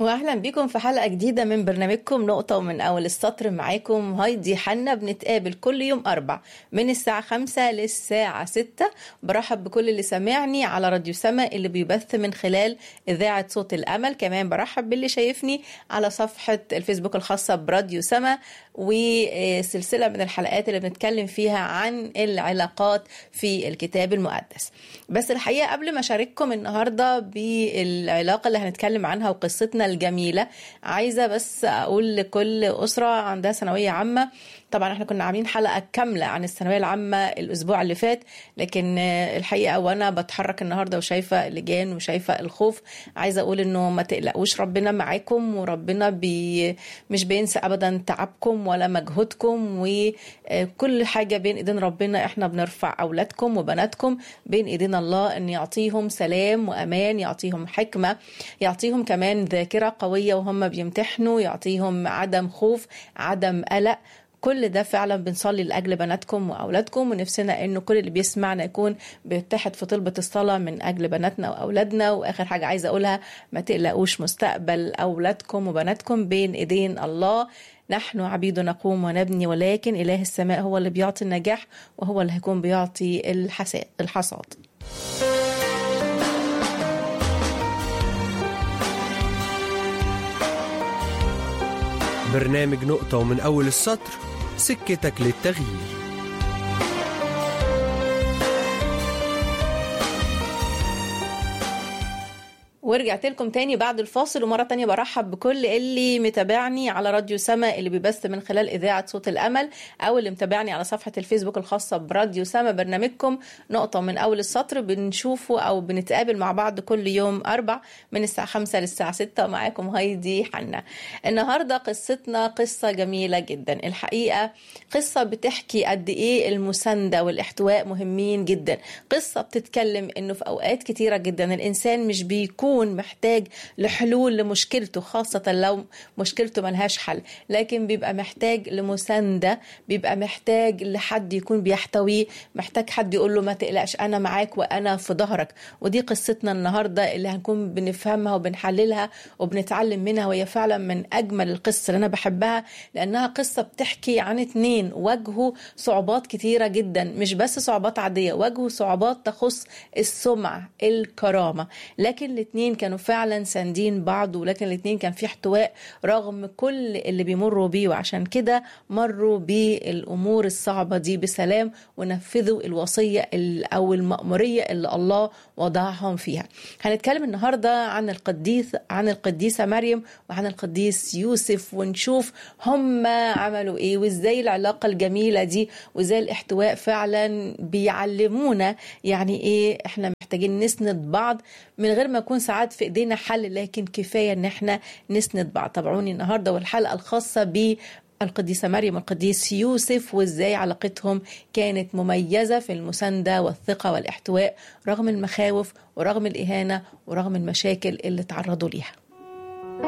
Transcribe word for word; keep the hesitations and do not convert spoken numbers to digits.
واهلا بيكم في حلقه جديده من برنامجكم نقطه ومن اول السطر. معاكم هايدي حنا. بنتقابل كل يوم اربع من الساعه خمسة للساعه ستة. برحب بكل اللي سامعني على راديو سما اللي بيبث من خلال اذاعه صوت الامل. كمان برحب باللي شايفني على صفحه الفيسبوك الخاصه براديو سما، وسلسله من الحلقات اللي بنتكلم فيها عن العلاقات في الكتاب المقدس. بس الحقيقه قبل ما اشارككم النهارده بالعلاقه اللي هنتكلم عنها وقصتنا الجميلة، عايزة بس أقول لكل أسرة عندها ثانوية عامة، طبعا احنا كنا عاملين حلقة كاملة عن الثانوية العامة الأسبوع اللي فات، لكن الحقيقة وأنا بتحرك النهاردة وشايفة اللجان وشايفة الخوف، عايزة أقول إنه ما تقلقوش، ربنا معاكم وربنا بي مش بينسى أبدا تعبكم ولا مجهودكم، وكل حاجة بين إيدين ربنا. احنا بنرفع أولادكم وبناتكم بين إيدين الله إن يعطيهم سلام وأمان، يعطيهم حكمة، يعطيهم كمان ذاكرة قوية وهم بيمتحنوا، يعطيهم عدم خوف، عدم قلق. كل ده فعلا بنصلي لأجل بناتكم وأولادكم، ونفسنا إنه كل اللي بيسمعنا يكون بيتحد في طلبة الصلاة من أجل بناتنا وأولادنا. وآخر حاجة عايزة أقولها، ما تقلقوش، مستقبل أولادكم وبناتكم بين إيدين الله. نحن عبيد نقوم ونبني، ولكن إله السماء هو اللي بيعطي النجاح، وهو اللي هيكون بيعطي الحصاد الحصاد. برنامج نقطة ومن أول السطر، سكتك للتغيير. ورجعت لكم تاني بعد الفاصل، ومرة تانية برحب بكل اللي متابعني على راديو سما اللي بيبث من خلال إذاعة صوت الأمل، أو اللي متابعني على صفحة الفيسبوك الخاصة براديو سما. برنامجكم نقطة من أول السطر بنشوفه أو بنتقابل مع بعض كل يوم أربع من الساعة خمسة للساعة ستة، ومعاكم هايدي حنا. النهاردة قصتنا قصة جميلة جدا الحقيقة، قصة بتحكي قد إيه المساندة والاحتواء مهمين جدا. قصة بتتكلم إنه في أوقات كتيرة جدا الإنسان مش بيكون محتاج لحلول لمشكلته، خاصة لو مشكلته ملهاش حل، لكن بيبقى محتاج لمساندة، بيبقى محتاج لحد يكون بيحتويه، محتاج حد يقول له ما تقلقش أنا معاك وأنا في ظهرك. ودي قصتنا النهاردة اللي هنكون بنفهمها وبنحللها وبنتعلم منها، وهي فعلا من أجمل القصة اللي أنا بحبها، لأنها قصة بتحكي عن اتنين واجهوا صعوبات كتيرة جدا، مش بس صعوبات عادية، واجهوا صعوبات تخص السمعة، الكرامة، لكن الاتنين كانوا فعلا ساندين بعض، ولكن الاتنين كان في احتواء رغم كل اللي بيمروا بيه، وعشان كده مروا بالأمور الصعبة دي بسلام، ونفذوا الوصية أو المأمورية اللي الله وضعهم فيها. هنتكلم النهاردة عن القديس عن القديسة مريم وعن القديس يوسف، ونشوف هم عملوا ايه، وازاي العلاقة الجميلة دي وازاي الاحتواء فعلا بيعلمونا يعني ايه احنا محتاجين نسند بعض من غير ما يكون ساعات في ايدينا حل، لكن كفاية ان احنا نسند بعض. تابعوني النهاردة والحلقة الخاصة بالقديسة مريم والقديس يوسف، وازاي علاقتهم كانت مميزة في المساندة والثقة والاحتواء رغم المخاوف ورغم الإهانة ورغم المشاكل اللي تعرضوا ليها.